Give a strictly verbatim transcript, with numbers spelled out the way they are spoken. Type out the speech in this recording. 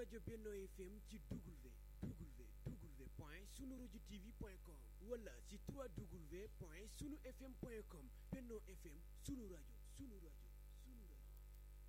rajo Benno F M ci W W W point sunu rajo T V point com wala ci trois W point sunu fm point com Benno F M sunu rajo sunu rajo